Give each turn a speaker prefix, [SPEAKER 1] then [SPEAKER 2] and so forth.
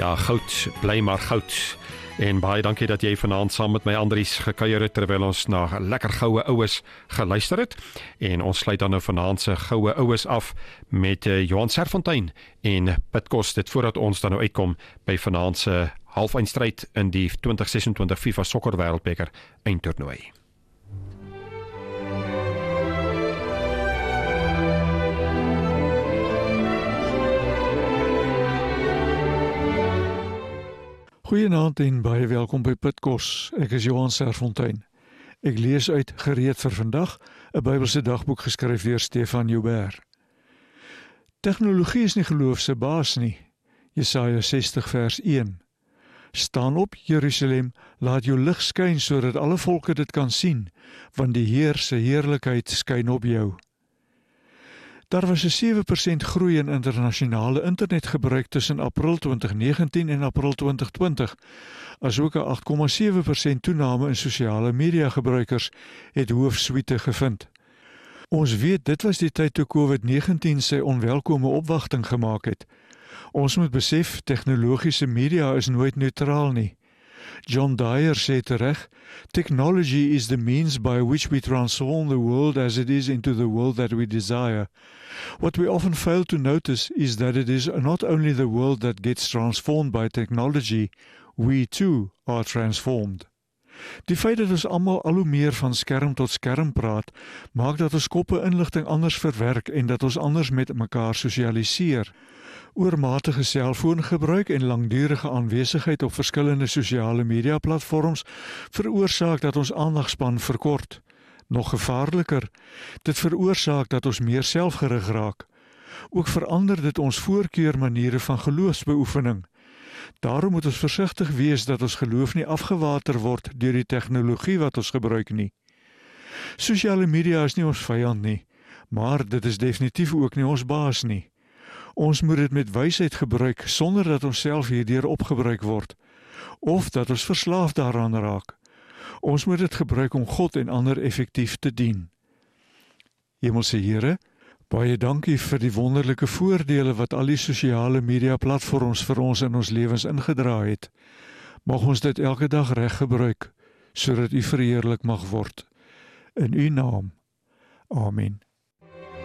[SPEAKER 1] Ja, goud, bly maar goud. En baie dankie dat jy vanaand saam met my Andries gekuier het terwyl ons na lekker goue oues geluister het. En ons sluit dan nou vanaand se goue oues af met Johan Serfontein en Pitkos, dit voordat ons dan nou uitkom by vanaand se halfeindstryd in die 2026 FIFA Sokker Wêreldbeker eindtoernooi.
[SPEAKER 2] Goeienaand en baie welkom by Pitkos. Ek is Johan Serfontein. Ek lees uit Gereed vir vandag, 'n Bybelse dagboek geskryf deur Stefan Joubert. Tegnologie is nie geloof se baas nie. Jesaja 60 vers 1. Staan op, Jerusalem, laat jou lig skyn sodat alle volke dit kan sien, want die Heer se heerlikheid skyn op jou. Daar was 'n 7% groei in internasionale internetgebruik tussen April 2019 en April 2020, asook 'n 8,7% toename in sosiale media gebruikers het hoofsuite gevind. Ons weet dit was die tyd toe COVID-19 sy onwelkome opwagting gemaak het. Ons moet besef, tegnologiese media is nooit neutraal nie. John Dyer sê tereg, "Technology is the means by which we transform the world as it is into the world that we desire. What we often fail to notice is that it is not only the world that gets transformed by technology, we too are transformed." Die feit dat ons almal al hoe meer van skerm tot skerm praat, maak dat ons koppe inligting anders verwerk en dat ons anders met mekaar sosialiseer. Oormatige selfoongebruik en langdurige aanwesigheid op verskillende sosiale media platforms veroorsaak dat ons aandagsspan verkort. Nog gevaarliker, dit veroorsaak dat ons meer selfgerig raak. Ook verander dit ons voorkeurmaniere van geloofsbeoefening. Daarom moet ons versigtig wees dat ons geloof nie afgewater word deur die tegnologie wat ons gebruik nie. Sosiale media is nie ons vyand nie, maar dit is definitief ook nie ons baas nie. Ons moet dit met wysheid gebruik sonder dat ons self hierdeur opgebruik word, of dat ons verslaaf daaraan raak. Ons moet dit gebruik om God en ander effektief te dien. Hemelse Here, baie dankie vir die wonderlike voordele wat al die sosiale media platforms vir ons in ons lewens ingedra het. Mag ons dit elke dag reg gebruik, sodat U verheerlik mag word. In U naam. Amen.